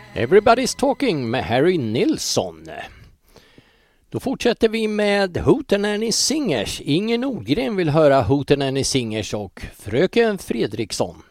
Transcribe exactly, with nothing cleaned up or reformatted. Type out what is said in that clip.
Everybody's Talking med Harry Nilsson. Då fortsätter vi med Hootenanny Singers. Ingen Nordgren vill höra Hootenanny Singers och Fröken Fredriksson.